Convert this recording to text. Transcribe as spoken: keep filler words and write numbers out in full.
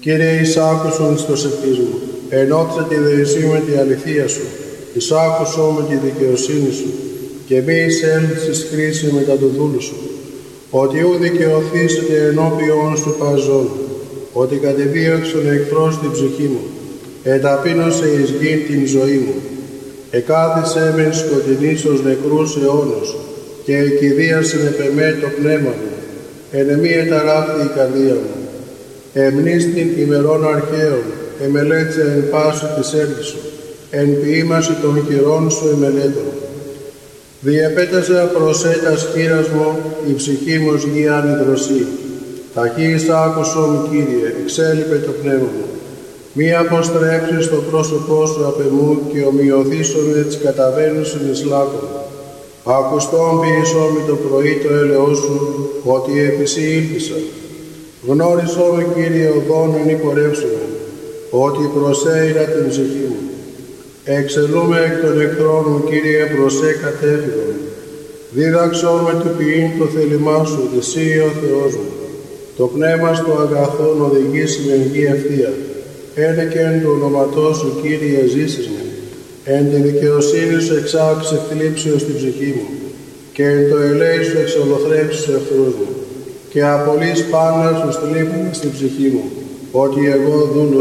Κύριε, εισάκουσον εις προσευχής μου, ενώτισε τη δεησή με τη αληθεία σου, εισάκουσον με τη δικαιοσύνη σου, και μη εισέλθεις κρίση μετά του δούλου σου, ότι ου δικαιωθήσετε ενώπιον σου παζών, ότι κατεδίωξε τον εχθρό στην ψυχή μου, εταπείνωσε εις γην την ζωή μου, εκάθισε με σκοτεινής ως νεκρούς αιώνος, και εκηδίασε επ' εμέ το πνεύμα μου, εν εμή εταράχθη η καρδία μου. Εμνίστην ημερών αρχαίων, εμελέτησε εν πάση της έργης σου, εν ποίημαση των χειρών σου εμελέτων. Διεπέτασε προσέτας χείρας μου, η ψυχή μου ως γη ανιδροσή. Ταχύς άκουσον, Κύριε, εξέλιπε το πνεύμα μου. Μη αποστρέψεις το πρόσωπό σου απ' εμού και ομοιωθήσονται τις καταβαίνουσιν εις λάκκον. Ακουστόν ποιησόν με το πρωί το έλεος σου, ότι επί σοι ήλπισα. Γνώρισό με, Κύριε, οδόν εν υπορεύσουμε, ότι προσέειρα την ψυχή μου. Εξελούμε εκ των εχθρών μου, Κύριε, προσέ κατέφυγον. Δίδαξό με του ποιήν το θέλημά σου, ότι εσύ ο Θεός μου. Το πνεύμα στο αγαθόν οδηγήσει με γη ευθεία. Ένε και εν του ονοματός σου, Κύριε, ζήσεις με. Εν τη δικαιοσύνη σου εξάξε θλίψεως την ψυχή μου, και εν το ελέη σου εξολοθρέψεις τους εχθρούς μου, και απολύς πάντα στους θλίπους στην ψυχή μου, ότι εγώ δούλος